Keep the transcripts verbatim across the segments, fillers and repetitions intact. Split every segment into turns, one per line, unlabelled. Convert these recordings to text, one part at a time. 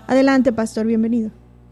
Adelante, pastor, bienvenido.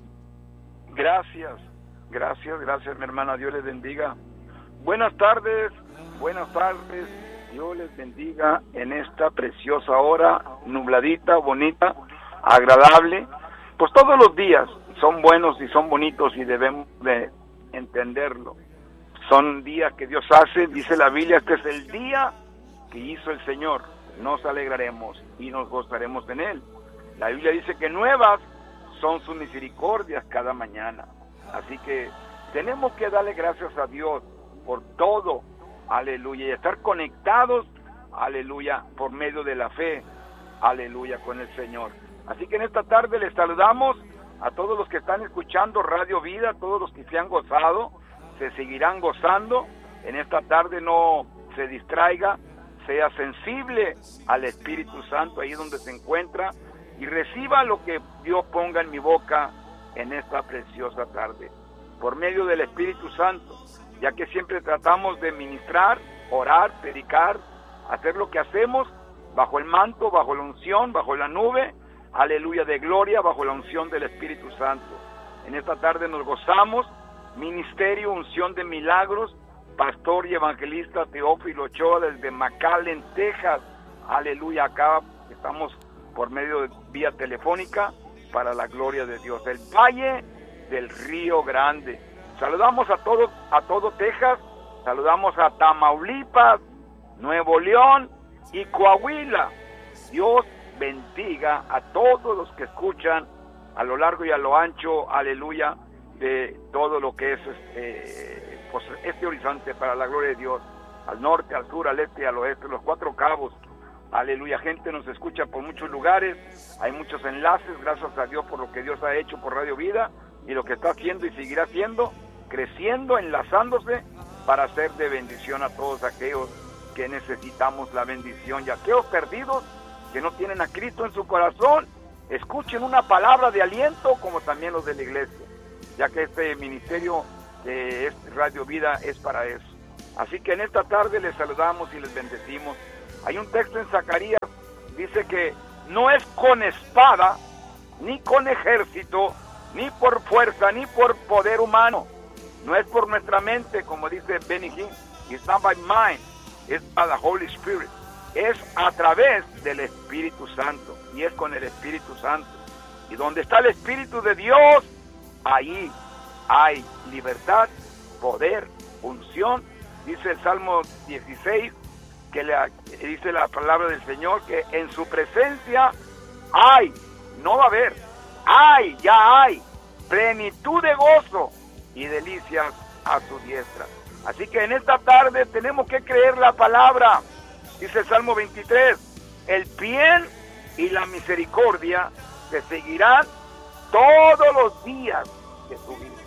Gracias, gracias, gracias, mi hermana, Dios les bendiga. Buenas tardes, buenas tardes, Dios les bendiga en esta preciosa hora, nubladita, bonita, agradable. Pues todos los días son buenos y son bonitos y debemos de entenderlo. Son días que Dios hace, dice la Biblia, este es el día que hizo el Señor. Nos alegraremos y nos gozaremos en Él. La Biblia dice que nuevas son sus misericordias cada mañana. Así que tenemos que darle gracias a Dios por todo, aleluya, y estar conectados, aleluya, por medio de la fe, aleluya, con el Señor. Así que en esta tarde les saludamos a todos los que están escuchando Radio Vida, a todos los que se han gozado, se seguirán gozando. En esta tarde no se distraiga, sea sensible al Espíritu Santo ahí donde se encuentra y reciba lo que Dios ponga en mi boca en esta preciosa tarde, por medio del Espíritu Santo, ya que siempre tratamos de ministrar, orar, predicar, hacer lo que hacemos bajo el manto, bajo la unción, bajo la nube, aleluya, de gloria, bajo la unción del Espíritu Santo. En esta tarde nos gozamos, ministerio, unción de milagros, pastor y evangelista Teófilo Ochoa desde McAllen, Texas, aleluya, acá estamos por medio de vía telefónica para la gloria de Dios, el Valle del Río Grande. Saludamos a todo, a todo Texas, saludamos a Tamaulipas, Nuevo León y Coahuila. Dios bendiga a todos los que escuchan a lo largo y a lo ancho, aleluya, de todo lo que es este, pues, este horizonte para la gloria de Dios, al norte, al sur, al este y al oeste, los cuatro cabos, aleluya. Gente nos escucha por muchos lugares, hay muchos enlaces, gracias a Dios por lo que Dios ha hecho por Radio Vida y lo que está haciendo y seguirá haciendo, creciendo, enlazándose para ser de bendición a todos aquellos que necesitamos la bendición y aquellos perdidos que no tienen a Cristo en su corazón, escuchen una palabra de aliento como también los de la iglesia, ya que este ministerio de Radio Vida es para eso. Así que en esta tarde les saludamos y les bendecimos. Hay un texto en Zacarías, dice que no es con espada, ni con ejército, ni por fuerza, ni por poder humano. No es por nuestra mente, como dice Benny Hinn, it's not by mind, it's by the Holy Spirit. Es a través del Espíritu Santo, y es con el Espíritu Santo. Y donde está el Espíritu de Dios, ahí hay libertad, poder, unción. Dice el Salmo dieciséis, que le, dice la palabra del Señor, que en su presencia hay, no va a haber, hay, ya hay, plenitud de gozo y delicias a su diestra. Así que en esta tarde tenemos que creer la palabra. Dice el Salmo veintitrés, el bien y la misericordia te seguirán todos los días de tu vida.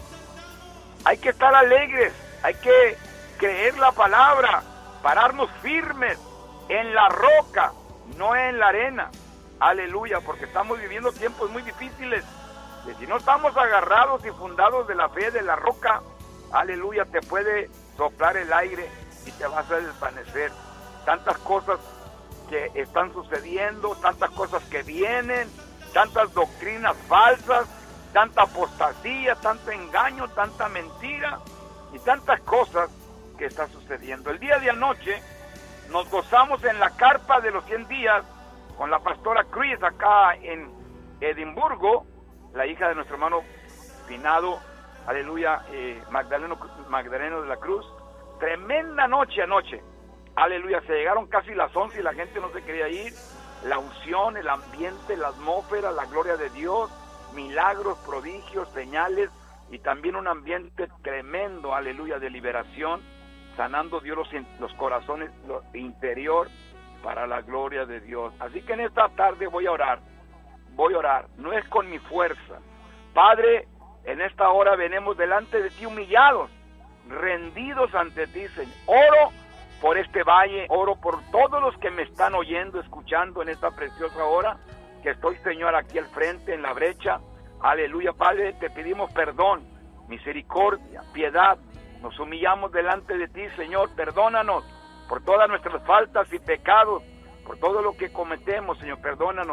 Hay que estar alegres, hay que creer la palabra, pararnos firmes en la roca, no en la arena. Aleluya, porque estamos viviendo tiempos muy difíciles. Que si no estamos agarrados y fundados de la fe de la roca, aleluya, te puede soplar el aire y te vas a desvanecer. Tantas cosas que están sucediendo, tantas cosas que vienen, tantas doctrinas falsas, tanta apostasía, tanto engaño, tanta mentira y tantas cosas que está sucediendo. El día de anoche nos gozamos en la carpa de los cien días con la pastora Chris acá en Edimburgo, la hija de nuestro hermano finado, aleluya, eh, Magdaleno, Magdaleno de la Cruz. Tremenda noche anoche, aleluya, se llegaron casi las once y la gente no se quería ir. La unción, el ambiente, la atmósfera, la gloria de Dios, milagros, prodigios, señales y también un ambiente tremendo, aleluya, de liberación, sanando Dios los, los corazones lo interior para la gloria de Dios. Así que en esta tarde voy a orar, voy a orar, no es con mi fuerza. Padre, en esta hora venimos delante de ti humillados, rendidos ante ti, Señor. Oro por este valle, oro por todos los que me están oyendo, escuchando en esta preciosa hora, que estoy, Señor, aquí al frente, en la brecha. Aleluya, Padre, te pedimos perdón, misericordia, piedad. Nos humillamos delante de ti, Señor, perdónanos por todas nuestras faltas y pecados, por todo lo que cometemos, Señor, perdónanos.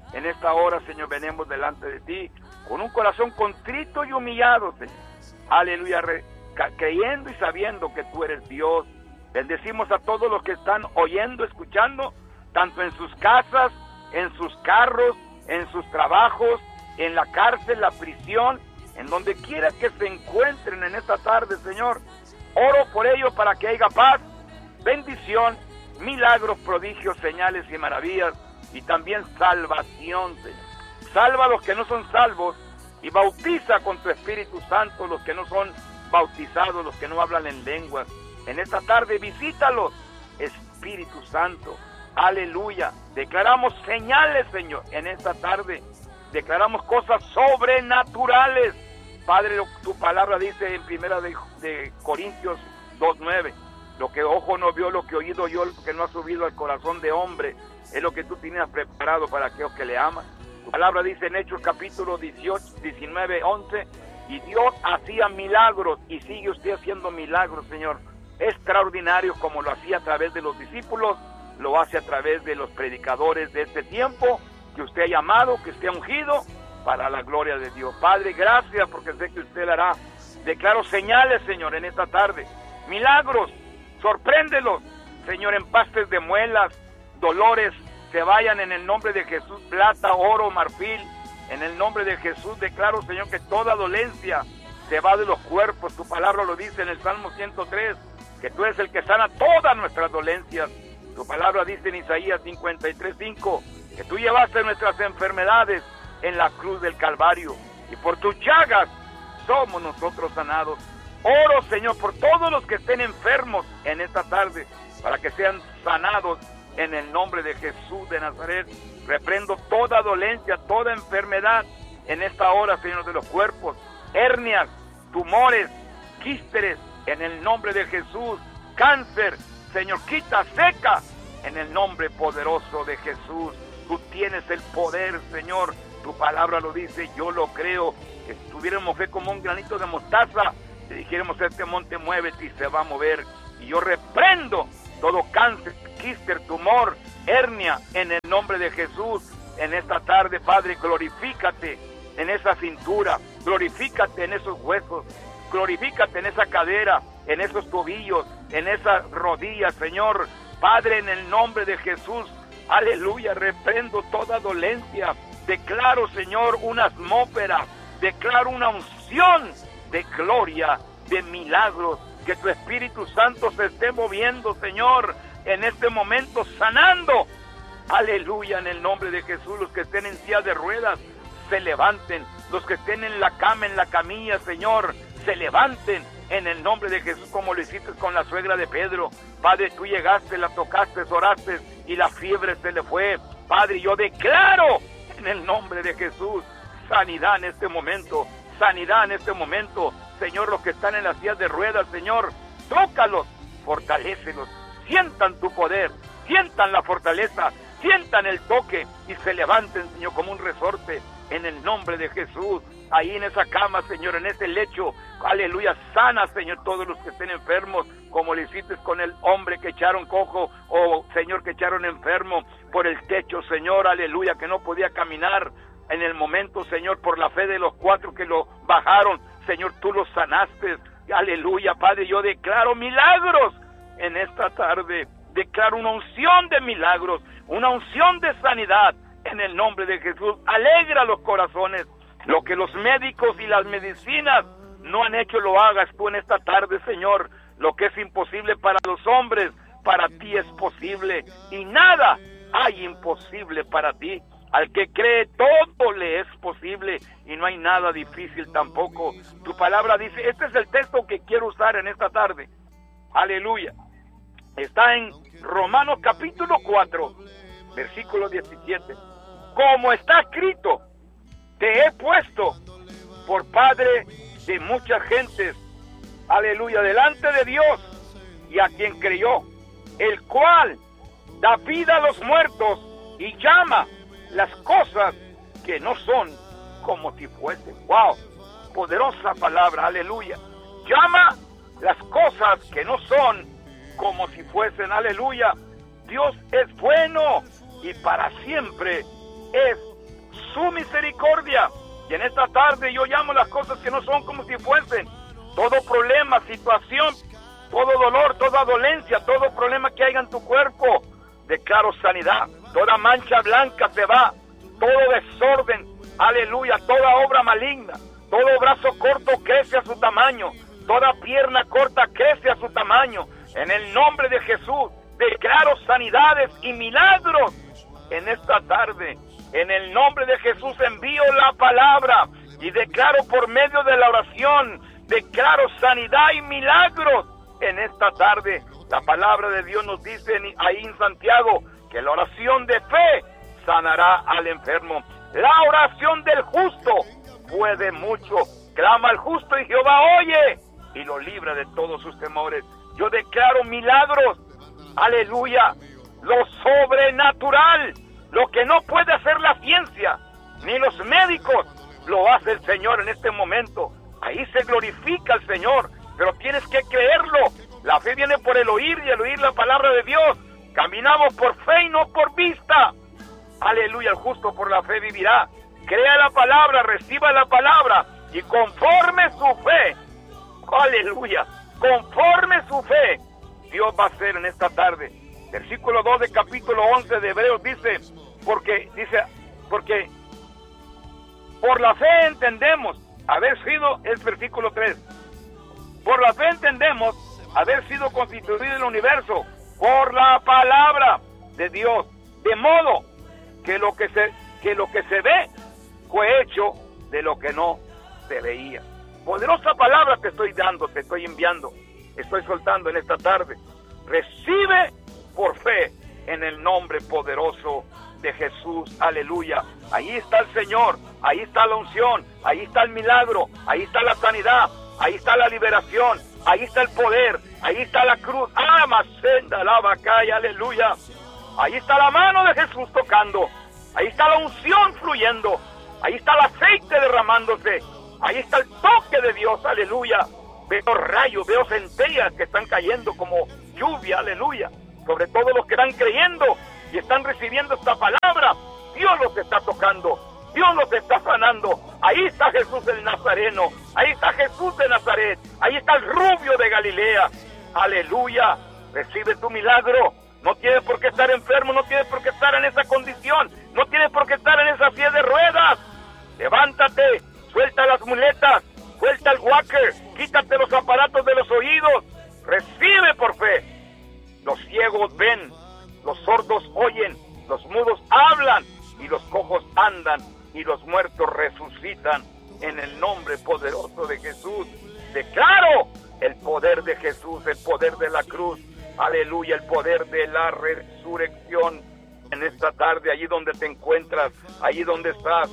En esta hora, Señor, venimos delante de ti con un corazón contrito y humillado, Señor. Aleluya, re, creyendo y sabiendo que tú eres Dios. Bendecimos a todos los que están oyendo, escuchando, tanto en sus casas, en sus carros, en sus trabajos, en la cárcel, la prisión, en donde quiera que se encuentren en esta tarde, Señor. Oro por ellos para que haya paz, bendición, milagros, prodigios, señales y maravillas, y también salvación, Señor. Salva a los que no son salvos y bautiza con tu Espíritu Santo los que no son bautizados, los que no hablan en lenguas. En esta tarde visítalos, Espíritu Santo. Aleluya. Declaramos señales, Señor, en esta tarde. Declaramos cosas sobrenaturales. Padre, tu palabra dice en primera de, de Corintios dos nueve, lo que ojo no vio, lo que oído oyó, lo que no ha subido al corazón de hombre, es lo que tú tienes preparado para aquellos que le aman. Tu palabra dice en Hechos capítulo dieciocho, diecinueve, once, y Dios hacía milagros, y sigue usted haciendo milagros, Señor, extraordinarios, como lo hacía a través de los discípulos, lo hace a través de los predicadores de este tiempo, que usted ha llamado, que usted ha ungido, para la gloria de Dios. Padre, gracias, porque sé que usted hará. Declaro señales, Señor, en esta tarde, milagros, sorpréndelos, Señor, empastes de muelas, dolores, se vayan en el nombre de Jesús, plata, oro, marfil, en el nombre de Jesús. Declaro, Señor, que toda dolencia se va de los cuerpos. Tu palabra lo dice en el Salmo ciento tres, que tú eres el que sana todas nuestras dolencias. Tu palabra dice en Isaías cincuenta y tres, cinco, que tú llevaste nuestras enfermedades en la cruz del Calvario, y por tus llagas somos nosotros sanados. Oro, Señor, por todos los que estén enfermos en esta tarde, para que sean sanados en el nombre de Jesús de Nazaret. Reprendo toda dolencia, toda enfermedad en esta hora, Señor, de los cuerpos, hernias, tumores, quísteres, en el nombre de Jesús, cáncer, Señor, quita, seca, en el nombre poderoso de Jesús. Tú tienes el poder, Señor, tu palabra lo dice, yo lo creo, que si tuviéramos fe como un granito de mostaza, le dijéramos a este monte, muévete, y se va a mover. Y yo reprendo todo cáncer, quíster, tumor, hernia, en el nombre de Jesús. En esta tarde, Padre, glorifícate en esa cintura, glorifícate en esos huesos, glorifícate en esa cadera, en esos tobillos, en esas rodillas, Señor. Padre, en el nombre de Jesús, aleluya, reprendo toda dolencia. Declaro, Señor, una atmósfera, declaro una unción de gloria, de milagros, que tu Espíritu Santo se esté moviendo, Señor, en este momento, sanando. Aleluya, en el nombre de Jesús. Los que estén en silla de ruedas, se levanten. Los que estén en la cama, en la camilla, Señor, se levanten en el nombre de Jesús, como lo hiciste con la suegra de Pedro. Padre, tú llegaste, la tocaste, oraste, y la fiebre se le fue. Padre, yo declaro en el nombre de Jesús sanidad en este momento, sanidad en este momento. Señor, los que están en las sillas de ruedas, Señor, tócalos, fortalécelos, sientan tu poder, sientan la fortaleza, sientan el toque y se levanten, Señor, como un resorte en el nombre de Jesús. Ahí en esa cama, Señor, en ese lecho, aleluya, sana, Señor, todos los que estén enfermos, como le hiciste con el hombre que echaron cojo, o Señor, que echaron enfermo por el techo, Señor, aleluya, que no podía caminar. En el momento, Señor, por la fe de los cuatro que lo bajaron, Señor, tú los sanaste. Aleluya, Padre, yo declaro milagros en esta tarde. Declaro una unción de milagros, una unción de sanidad en el nombre de Jesús. Alegra los corazones. Lo que los médicos y las medicinas no han hecho, lo hagas tú en esta tarde, Señor. Lo que es imposible para los hombres, para ti es posible. Y nada hay imposible para ti. Al que cree, todo le es posible, y no hay nada difícil tampoco. Tu palabra dice, este es el texto que quiero usar en esta tarde. Aleluya. Está en Romanos capítulo cuatro, versículo diecisiete. Como está escrito, te he puesto por padre de muchas gentes, aleluya, delante de Dios y a quien creyó, el cual da vida a los muertos y llama las cosas que no son como si fuesen. Wow, poderosa palabra, aleluya. Llama las cosas que no son como si fuesen, aleluya. Dios es bueno y para siempre es su misericordia. Y en esta tarde yo llamo las cosas que no son como si fuesen. Todo problema, situación, todo dolor, toda dolencia, todo problema que haya en tu cuerpo, declaro sanidad. Toda mancha blanca se va, todo desorden, aleluya, toda obra maligna, todo brazo corto crece a su tamaño, toda pierna corta crece a su tamaño. En el nombre de Jesús, declaro sanidades y milagros en esta tarde. En el nombre de Jesús envío la palabra y declaro por medio de la oración, declaro sanidad y milagros en esta tarde. La palabra de Dios nos dice ahí en Santiago que la oración de fe sanará al enfermo. La oración del justo puede mucho. Clama al justo y Jehová oye y lo libra de todos sus temores. Yo declaro milagros, aleluya, lo sobrenatural, lo que no puede hacer la ciencia, ni los médicos, lo hace el Señor en este momento. Ahí se glorifica el Señor, pero tienes que creerlo. La fe viene por el oír y el oír la palabra de Dios. Caminamos por fe y no por vista. Aleluya, el justo por la fe vivirá. Crea la palabra, reciba la palabra y conforme su fe, aleluya, conforme su fe, Dios va a hacer en esta tarde. Versículo dos de capítulo once de Hebreos dice, porque, dice, porque por la fe entendemos haber sido, es versículo tres, por la fe entendemos haber sido constituido el universo por la palabra de Dios, de modo que lo que se, que lo que se ve fue hecho de lo que no se veía. Poderosa palabra te estoy dando, te estoy enviando, estoy soltando en esta tarde. Recibe por fe en el nombre poderoso de Jesús, aleluya. Ahí está el Señor, ahí está la unción, ahí está el milagro, ahí está la sanidad, ahí está la liberación, ahí está el poder, ahí está la cruz, amacenda, la vacaya, aleluya. Ahí está la mano de Jesús tocando, ahí está la unción fluyendo, ahí está el aceite derramándose, ahí está el toque de Dios, aleluya. Veo rayos, veo centellas que están cayendo como lluvia, aleluya, sobre todos los que están creyendo y están recibiendo esta palabra. Dios los está tocando, Dios los está sanando. Ahí está Jesús el Nazareno, ahí está Jesús de Nazaret, ahí está el rubio de Galilea, aleluya. Recibe tu milagro. No tienes por qué estar enfermo, no tienes por qué estar en esa condición, no tienes por qué estar en esa silla de ruedas. Levántate, suelta las muletas, suelta el walker, quítate los aparatos de los oídos, recibe por fe. Los ciegos ven, los sordos oyen, los mudos hablan y los cojos andan y los muertos resucitan en el nombre poderoso de Jesús. Declaro el poder de Jesús, el poder de la cruz, aleluya, el poder de la resurrección en esta tarde, allí donde te encuentras, allí donde estás.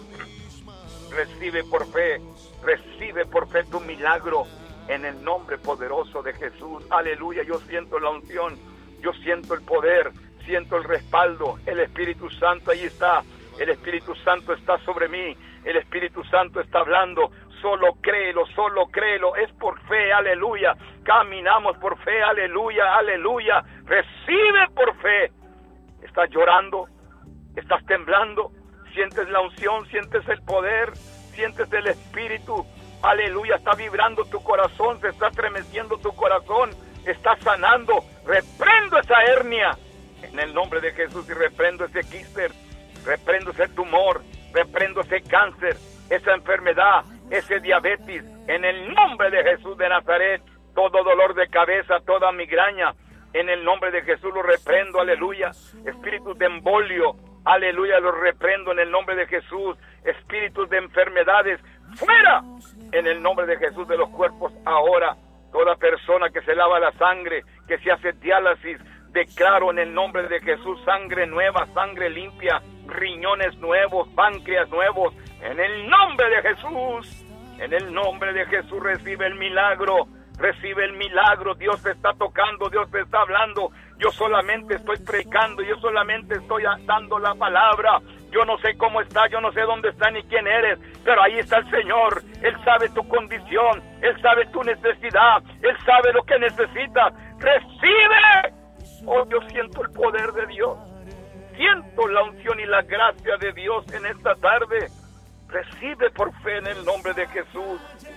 Recibe por fe, recibe por fe tu milagro en el nombre poderoso de Jesús, aleluya. Yo siento la unción, yo siento el poder, siento el respaldo, el Espíritu Santo ahí está, el Espíritu Santo está sobre mí, el Espíritu Santo está hablando. Solo créelo, solo créelo, es por fe, aleluya. Caminamos por fe, aleluya, aleluya. Recibe por fe. Estás llorando, estás temblando, sientes la unción, sientes el poder, sientes el Espíritu, aleluya. Está vibrando tu corazón, se está estremeciendo tu corazón, está sanando. Reprendo esa hernia en el nombre de Jesús y reprendo ese quíster, reprendo ese tumor, reprendo ese cáncer, esa enfermedad, ese diabetes, en el nombre de Jesús de Nazaret. Todo dolor de cabeza, toda migraña, en el nombre de Jesús lo reprendo, aleluya. Espíritus de embolio, aleluya, los reprendo en el nombre de Jesús. Espíritus de enfermedades, fuera, en el nombre de Jesús de los cuerpos ahora. Toda persona que se lava la sangre, que se hace diálisis, declaro en el nombre de Jesús sangre nueva, sangre limpia, riñones nuevos, páncreas nuevos, en el nombre de Jesús. En el nombre de Jesús recibe el milagro, recibe el milagro. Dios te está tocando, Dios te está hablando. Yo solamente estoy predicando, yo solamente estoy dando la palabra. Yo no sé cómo está, yo no sé dónde está ni quién eres, pero ahí está el Señor. Él sabe tu condición, Él sabe tu necesidad, Él sabe lo que necesitas. ¡Recibe! Oh, yo siento el poder de Dios, siento la unción y la gracia de Dios en esta tarde. Recibe por fe en el nombre de Jesús.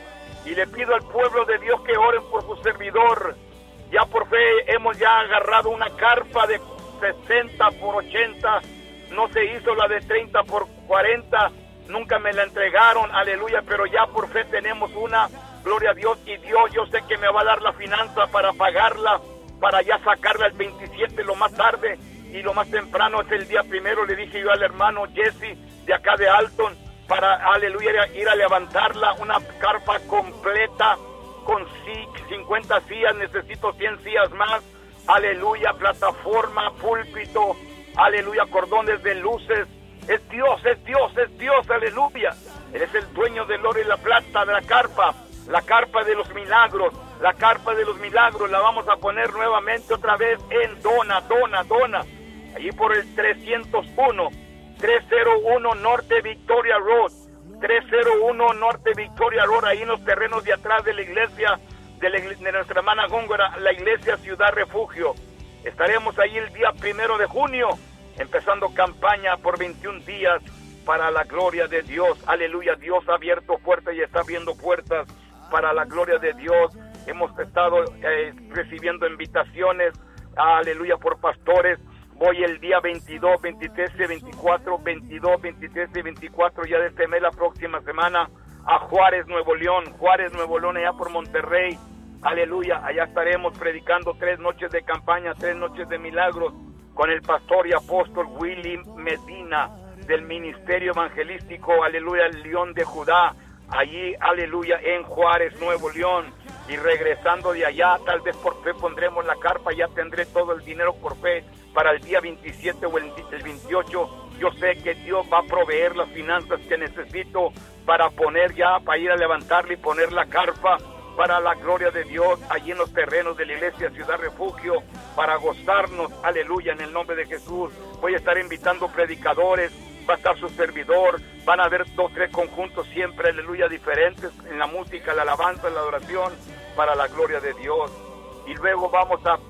Y le pido al pueblo de Dios que oren por su servidor. Ya por fe hemos ya agarrado una carpa de sesenta por ochenta. No se hizo la de treinta por cuarenta. Nunca me la entregaron, aleluya, pero ya por fe tenemos una, gloria a Dios, y Dios yo sé que me va a dar la finanza para pagarla, para ya sacarla el veintisiete lo más tarde, y lo más temprano es el día primero. Le dije yo al hermano Jesse de acá de Alton, para, aleluya, ir a levantarla, una carpa completa, con cincuenta sillas, necesito cien sillas más, aleluya, plataforma, púlpito, aleluya, cordones de luces. Es Dios, es Dios, es Dios, aleluya. Él es el dueño del oro y la plata, de la carpa, la carpa de los milagros, la carpa de los milagros. La vamos a poner nuevamente otra vez en Dona, Dona, Dona. Allí por el trescientos uno, trescientos uno Norte Victoria Road, trescientos uno Norte Victoria Road, ahí en los terrenos de atrás de la iglesia, de, la iglesia, de nuestra hermana Góngora, la iglesia Ciudad Refugio. Estaremos ahí el día primero de junio, empezando campaña por veintiún días para la gloria de Dios. Aleluya, Dios ha abierto puertas y está abriendo puertas para la gloria de Dios. Hemos estado eh, recibiendo invitaciones, aleluya, por pastores. Voy el día veintidós, veintitrés y veinticuatro, veintidós, veintitrés y veinticuatro ya de este mes, la próxima semana, a Juárez, Nuevo León. Juárez, Nuevo León, allá por Monterrey. Aleluya, allá estaremos predicando tres noches de campaña, tres noches de milagros, con el pastor y apóstol Willy Medina, del Ministerio Evangelístico, aleluya, el León de Judá, allí, aleluya, en Juárez, Nuevo León. Y regresando de allá, tal vez por fe pondremos la carpa, ya tendré todo el dinero por fe para el día veintisiete o el, el veintiocho. Yo sé que Dios va a proveer las finanzas que necesito para poner ya, para ir a levantarla y poner la carpa, para la gloria de Dios, allí en los terrenos de la iglesia Ciudad Refugio, para gozarnos, aleluya, en el nombre de Jesús. Voy a estar invitando predicadores, va a estar su servidor, van a haber dos, tres conjuntos siempre, aleluya, diferentes, en la música, la alabanza, la adoración, para la gloria de Dios. Y luego vamos a,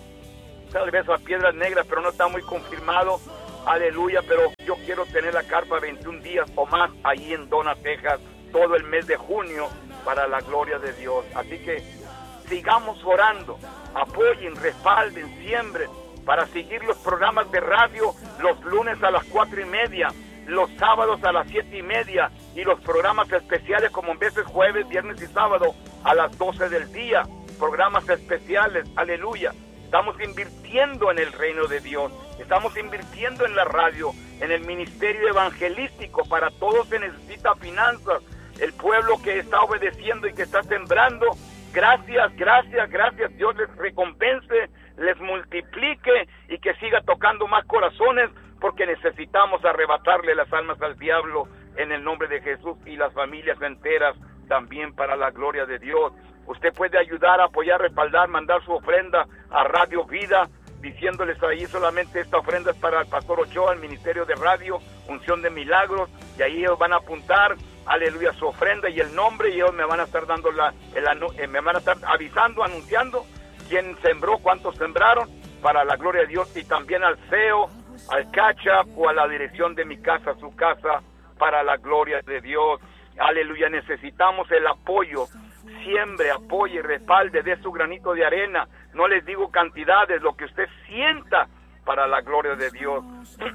tal vez a Piedras Negras, pero no está muy confirmado, aleluya, pero yo quiero tener la carpa veintiún días o más, ahí en Dona, Texas, todo el mes de junio, para la gloria de Dios. Así que sigamos orando, apoyen, respalden, siembren, para seguir los programas de radio los lunes a las cuatro y media, los sábados a las siete y media, y los programas especiales como en veces jueves, viernes y sábado a las doce del día, programas especiales, aleluya. Estamos invirtiendo en el reino de Dios, estamos invirtiendo en la radio, en el ministerio evangelístico. Para todos se necesita finanzas. El pueblo que está obedeciendo y que está sembrando, gracias, gracias, gracias. Dios les recompense, les multiplique y que siga tocando más corazones, porque necesitamos arrebatarle las almas al diablo en el nombre de Jesús, y las familias enteras también, para la gloria de Dios. Usted puede ayudar, apoyar, respaldar, mandar su ofrenda a Radio Vida, diciéndoles ahí solamente esta ofrenda es para el pastor Ochoa, el Ministerio de Radio, Unción de Milagros, y ahí ellos van a apuntar, aleluya, su ofrenda y el nombre, y ellos me van a estar dando la, el, eh, me van a estar avisando, anunciando quién sembró, cuántos sembraron, para la gloria de Dios, y también al C E O, al Cacha, o a la dirección de mi casa, su casa, para la gloria de Dios. Aleluya, necesitamos el apoyo. Siembre, apoye, respalde, dé su granito de arena. No les digo cantidades, lo que usted sienta, para la gloria de Dios.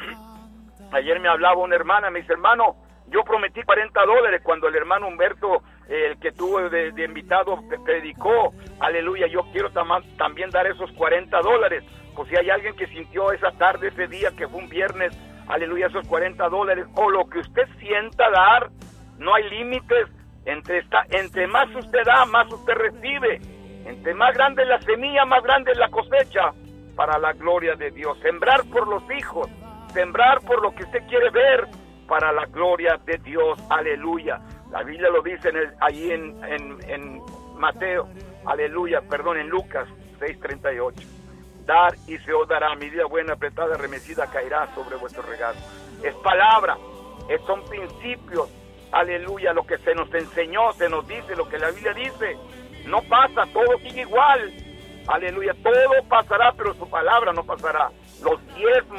Ayer me hablaba una hermana, me dice, hermano, yo prometí cuarenta dólares cuando el hermano Humberto, eh, el que tuvo de, de invitado, predicó, aleluya, yo quiero tam- también dar esos cuarenta dólares. Pues si hay alguien que sintió esa tarde, ese día, que fue un viernes, aleluya, esos cuarenta dólares, o lo que usted sienta dar, no hay límites. Entre, esta, entre más usted da, más usted recibe. Entre más grande es la semilla, más grande es la cosecha, para la gloria de Dios. Sembrar por los hijos, sembrar por lo que usted quiere ver, para la gloria de Dios, aleluya. La Biblia lo dice en el, allí en, en, en Mateo, aleluya, perdón, en Lucas seis treinta y ocho. Dar y se os dará, medida buena, apretada, remecida, caerá sobre vuestro regazo. Es palabra, es, son principios, aleluya, lo que se nos enseñó, se nos dice, lo que la Biblia dice. No pasa, todo sigue igual, aleluya, todo pasará, pero su palabra no pasará. Los diezmos,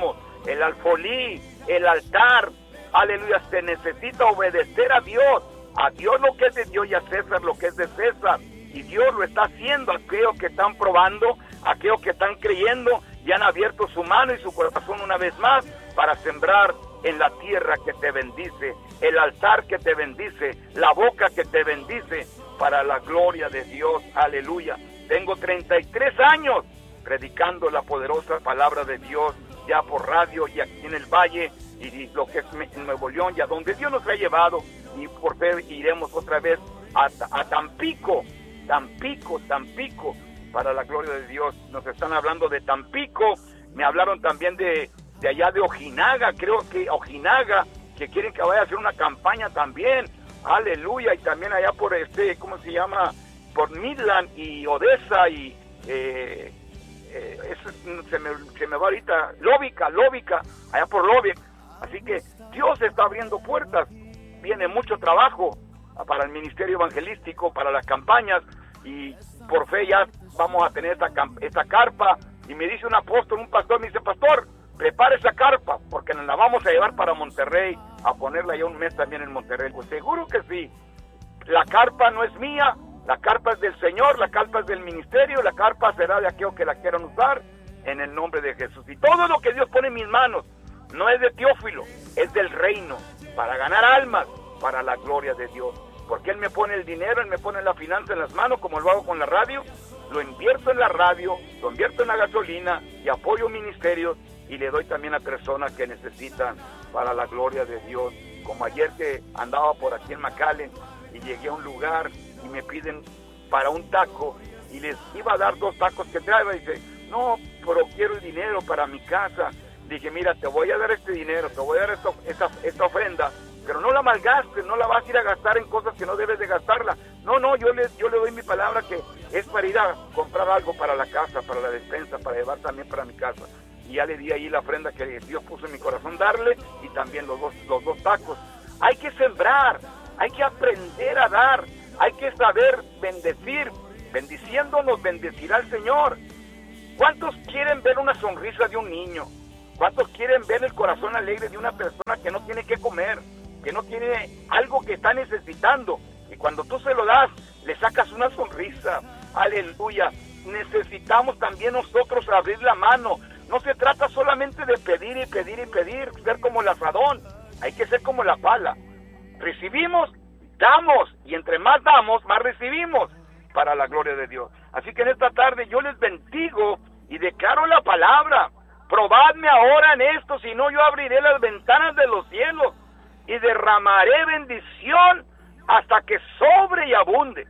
el alfolí, el altar, aleluya, se necesita obedecer a Dios, a Dios lo que es de Dios y a César lo que es de César, y Dios lo está haciendo. Aquellos que están probando, aquellos que están creyendo, ya han abierto su mano y su corazón una vez más para sembrar en la tierra que te bendice, el altar que te bendice, la boca que te bendice, para la gloria de Dios, aleluya. Tengo treinta y tres años predicando la poderosa palabra de Dios, ya por radio y aquí en el Valle, y lo que es en Nuevo León, y a donde Dios nos ha llevado, y por fe iremos otra vez a, a Tampico, Tampico, Tampico, para la gloria de Dios. Nos están hablando de Tampico, me hablaron también de, de allá de Ojinaga, creo que Ojinaga, que quieren que vaya a hacer una campaña también, aleluya, y también allá por este, ¿cómo se llama?, por Midland y Odessa y eh, eh, eso se me, se me va ahorita, Lóvica, Lóvica, allá por Lóvica. Así que Dios está abriendo puertas, viene mucho trabajo para el ministerio evangelístico, para las campañas, y por fe ya vamos a tener esta, esta carpa. Y me dice un apóstol, un pastor, me dice: pastor, prepare esa carpa, porque nos la vamos a llevar para Monterrey, a ponerla ya un mes también en Monterrey. Pues seguro que sí. La carpa no es mía, la carpa es del Señor, la carpa es del ministerio, la carpa será de aquellos que la quieran usar, en el nombre de Jesús. Y todo lo que Dios pone en mis manos no es de Teófilo, es del reino, para ganar almas, para la gloria de Dios. Porque Él me pone el dinero, Él me pone la finanza en las manos, como lo hago con la radio, lo invierto en la radio, lo invierto en la gasolina y apoyo ministerios, y le doy también a personas que necesitan para la gloria de Dios. Como ayer que andaba por aquí en McAllen y llegué a un lugar y me piden para un taco, y les iba a dar dos tacos que traía, y dice: no, pero quiero el dinero para mi casa. Dije: mira, te voy a dar este dinero, te voy a dar esto, esta, esta ofrenda, pero no la malgastes, no la vas a ir a gastar en cosas que no debes de gastarla. No, no, yo le, yo le doy mi palabra que es para ir a comprar algo para la casa, para la despensa, para llevar también para mi casa. Y ya le di ahí la ofrenda que Dios puso en mi corazón darle, y también los dos, los dos tacos. Hay que sembrar, hay que aprender a dar, hay que saber bendecir. Bendiciendo nos bendecirá el Señor. ¿Cuántos quieren ver una sonrisa de un niño? ¿Cuántos quieren ver el corazón alegre de una persona que no tiene que comer, que no tiene algo que está necesitando? Y cuando tú se lo das, le sacas una sonrisa. Aleluya. Necesitamos también nosotros abrir la mano. No se trata solamente de pedir y pedir y pedir, ser como el asadón. Hay que ser como la pala. Recibimos, damos, y entre más damos, más recibimos, para la gloria de Dios. Así que en esta tarde yo les bendigo y declaro la palabra: probadme ahora en esto, si no yo abriré las ventanas de los cielos y derramaré bendición hasta que sobre y abunde,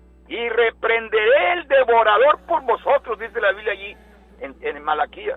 y reprenderé el devorador por vosotros, dice la Biblia allí en, en Malaquías.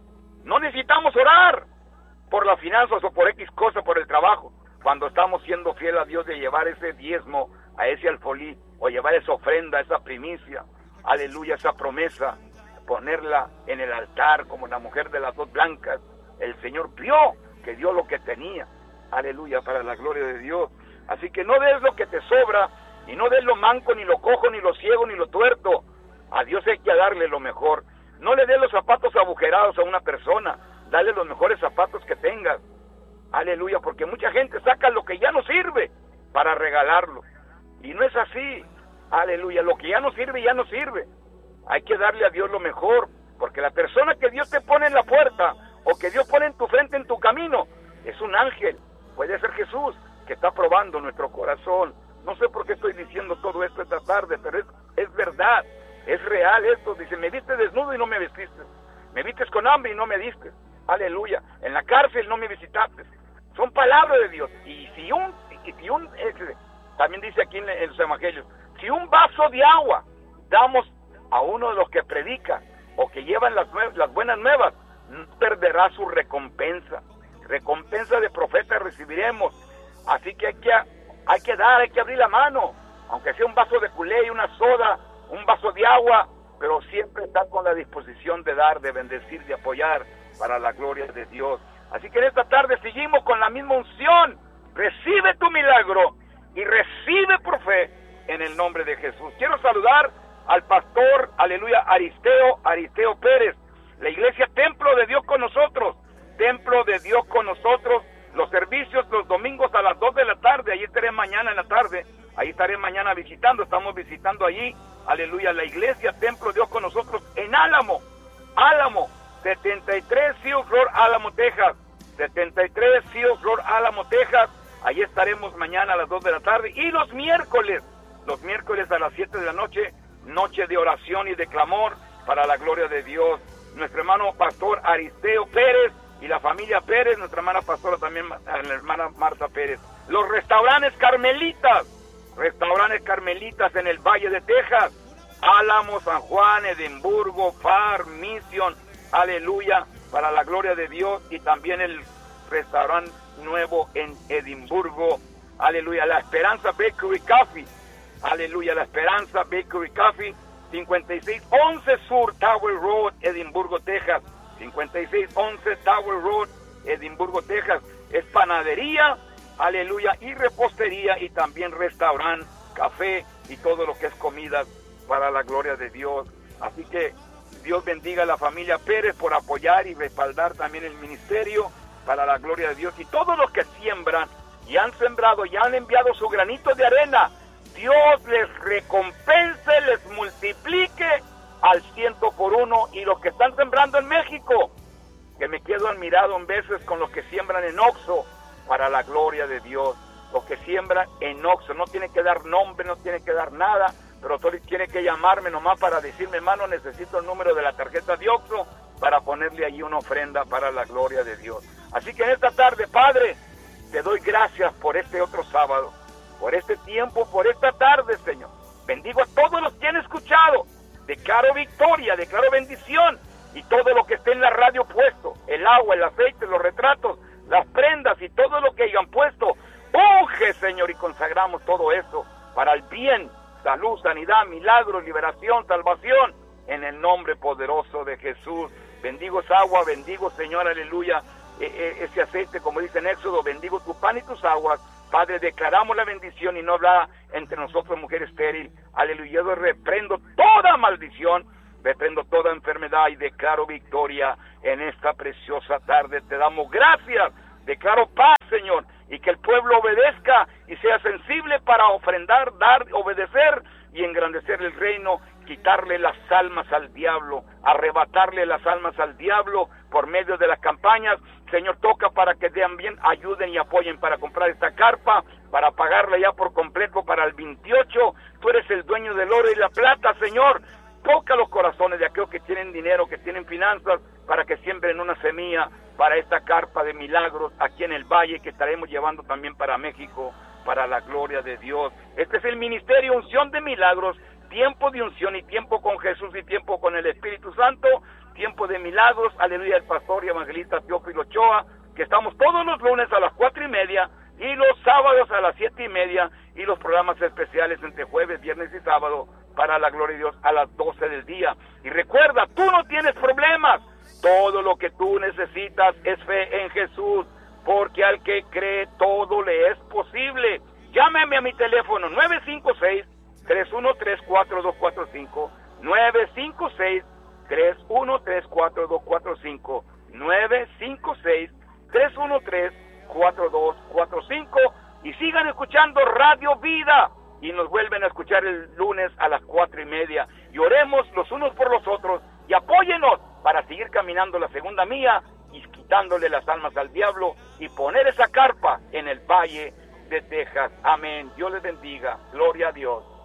No necesitamos orar por las finanzas o por X cosa, por el trabajo, cuando estamos siendo fieles a Dios de llevar ese diezmo, a ese alfolí, o llevar esa ofrenda, esa primicia, aleluya, esa promesa, ponerla en el altar como la mujer de las dos blancas. El Señor vio que dio lo que tenía, aleluya, para la gloria de Dios. Así que no des lo que te sobra, y no des lo manco, ni lo cojo, ni lo ciego, ni lo tuerto. A Dios hay que darle lo mejor. No le des los zapatos agujerados a una persona, dale los mejores zapatos que tengas, aleluya, porque mucha gente saca lo que ya no sirve para regalarlo, y no es así, aleluya. Lo que ya no sirve, ya no sirve. Hay que darle a Dios lo mejor, porque la persona que Dios te pone en la puerta, o que Dios pone en tu frente, en tu camino, es un ángel. Puede ser Jesús, que está probando nuestro corazón. No sé por qué estoy diciendo todo esto esta tarde, pero es, es verdad, es real esto. Dice: me viste desnudo y no me vestiste, me vistes con hambre y no me diste, aleluya. En la cárcel no me visitaste. Son palabras de Dios. Y si un, y si un ese, también dice aquí en, en los evangelios, si un vaso de agua damos a uno de los que predica o que llevan las, las buenas nuevas, no perderá su recompensa. Recompensa de profeta recibiremos. Así que hay que, hay que dar, hay que abrir la mano, aunque sea un vaso de culé y una soda, un vaso de agua, pero siempre estar con la disposición de dar, de bendecir, de apoyar, para la gloria de Dios. Así que en esta tarde seguimos con la misma unción. Recibe tu milagro y recibe por fe en el nombre de Jesús. Quiero saludar al pastor, aleluya, Aristeo, Aristeo Pérez, la iglesia Templo de Dios con nosotros. Templo de Dios con nosotros. Los servicios los domingos a las dos de la tarde, ahí estaré mañana en la tarde, ahí estaré mañana visitando, estamos visitando allí, aleluya, la iglesia Templo de Dios con nosotros en Álamo, Álamo, setenta y tres Seal Flor, Álamo, Texas, setenta y tres Seal Flor, Álamo, Texas, ahí estaremos mañana a las dos de la tarde, y los miércoles, los miércoles a las siete de la noche, noche de oración y de clamor para la gloria de Dios. Nuestro hermano pastor Aristeo Pérez y la familia Pérez, nuestra hermana pastora también, la hermana Marta Pérez. Los restaurantes Carmelitas, restaurantes Carmelitas en el Valle de Texas, Álamo, San Juan, Edimburgo, Far, Mission, aleluya, para la gloria de Dios, y también el restaurante nuevo en Edimburgo, aleluya, La Esperanza Bakery Coffee, aleluya, La Esperanza Bakery Coffee, cincuenta y seis once Sur Tower Road, Edimburgo, Texas, cincuenta y seis once Tower Road, Edimburgo, Texas. Es panadería, aleluya, y repostería, y también restaurante, café y todo lo que es comida para la gloria de Dios. Así que Dios bendiga a la familia Pérez por apoyar y respaldar también el ministerio para la gloria de Dios. Y todos los que siembran y han sembrado y han enviado su granito de arena, Dios les recompense, les multiplique al ciento por uno. Y los que están sembrando en México, que me quedo admirado en veces con los que siembran en Oxo, para la gloria de Dios. Los que siembran en Oxo, no tiene que dar nombre, no tiene que dar nada, pero tiene que llamarme nomás para decirme, hermano, necesito el número de la tarjeta de Oxo para ponerle allí una ofrenda para la gloria de Dios. Así que en esta tarde, Padre, te doy gracias por este otro sábado, por este tiempo, por esta tarde, Señor. Bendigo a todos los que han escuchado. Declaro victoria, declaro bendición, y todo lo que esté en la radio puesto, el agua, el aceite, los retratos, las prendas y todo lo que hayan puesto, unge, Señor, y consagramos todo eso para el bien, salud, sanidad, milagros, liberación, salvación, en el nombre poderoso de Jesús. Bendigo esa agua, bendigo, Señor, aleluya, e- e- ese aceite, como dice en Éxodo, bendigo tu pan y tus aguas. Padre, declaramos la bendición y no habrá entre nosotros mujer estéril. Aleluya, yo reprendo toda maldición, reprendo toda enfermedad y declaro victoria en esta preciosa tarde. Te damos gracias, declaro paz, Señor, y que el pueblo obedezca y sea sensible para ofrendar, dar, obedecer y engrandecer el reino, quitarle las almas al diablo, arrebatarle las almas al diablo por medio de las campañas. Señor, toca para que también ayuden y apoyen para comprar esta carpa, para pagarla ya por completo para el veintiocho. Tú eres el dueño del oro y la plata, Señor. Toca los corazones de aquellos que tienen dinero, que tienen finanzas, para que siembren una semilla para esta carpa de milagros aquí en el Valle, que estaremos llevando también para México, para la gloria de Dios. Este es el ministerio Unción de Milagros, tiempo de unción y tiempo con Jesús y tiempo con el Espíritu Santo, tiempo de milagros, aleluya, el pastor y evangelista Teófilo Ochoa, que estamos todos los lunes a las cuatro y media, y los sábados a las siete y media, y los programas especiales entre jueves, viernes y sábado, para la gloria de Dios, a las doce del día. Y recuerda, tú no tienes problemas, todo lo que tú necesitas es fe en Jesús, porque al que cree todo le es posible. Llámeme a mi teléfono nueve cinco seis, tres uno tres, cuatro dos cuatro cinco, nueve cinco seis, tres uno tres, cuatro dos cuatro cinco, nueve cinco seis, tres uno tres, cuatro dos cuatro cinco, y sigan escuchando Radio Vida, y nos vuelven a escuchar el lunes a las cuatro y media, y oremos los unos por los otros, y apóyenos para seguir caminando la segunda mía, y quitándole las almas al diablo, y poner esa carpa en el Valle de Texas. Amén. Dios les bendiga. Gloria a Dios.